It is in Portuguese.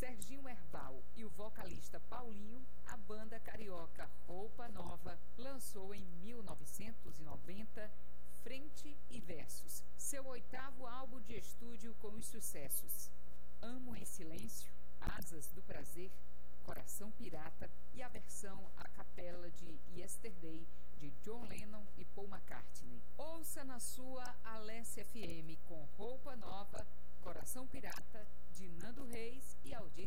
Serginho Erval e o vocalista Paulinho, a banda carioca Roupa Nova lançou em 1990 Frente e Versos, seu 8º álbum de estúdio com os sucessos Amo em Silêncio, Asas do Prazer, Coração Pirata e a versão a capela de Yesterday, de John Lennon e Paul McCartney. Ouça na sua Alessia FM com Roupa Nova, Coração Pirata, de Nando Reis e Aldir